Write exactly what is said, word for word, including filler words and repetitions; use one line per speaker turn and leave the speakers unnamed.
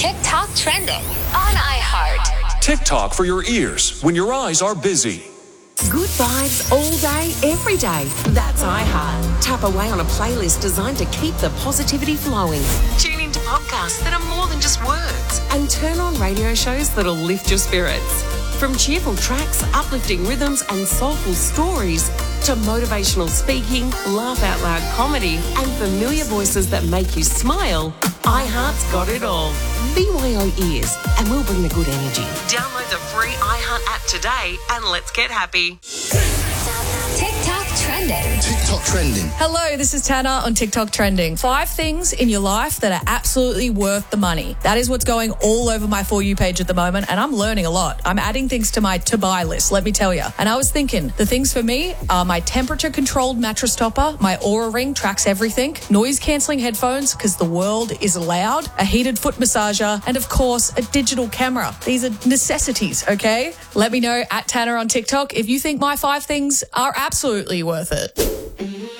TikTok trending on iHeart.
TikTok for your ears when your eyes are busy.
Good vibes all day, every day. That's iHeart. Tap away on a playlist designed to keep the positivity flowing. Tune into podcasts that are more than just words. And turn on radio shows that'll lift your spirits. From cheerful tracks, uplifting rhythms and soulful stories to motivational speaking, laugh-out-loud comedy and familiar voices that make you smile, iHeart's got it all. B Y O ears, and we'll bring the good energy. Download the free iHeart app today and let's get happy.
TikTok trending.
TikTok trending.
Hello, this is Tana on TikTok trending. Five things in your life that are absolutely worth the money. That is what's going all over my For You page at the moment, and I'm learning a lot. I'm adding things to my to-buy list, let me tell you. And I was thinking, the things for me are my temperature-controlled mattress topper, my Aura Ring tracks everything, noise-cancelling headphones because the world is loud, a heated foot massager, and of course, a digital camera. These are necessities, okay? Let me know at Tana on TikTok if you think my five things are absolutely worth it.